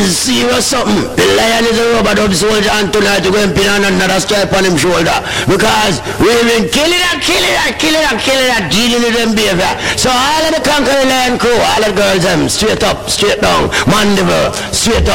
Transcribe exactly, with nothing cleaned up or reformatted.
is serious something. The lion is a rubber dub soldier and tonight we're going to pin on another stripe on him shoulder. Because we've been killing that, killing that, killing that, killing that, dealing with them behavior. So all of the conquering lion crew, all the girls, them straight up, straight down, mandible, straight up.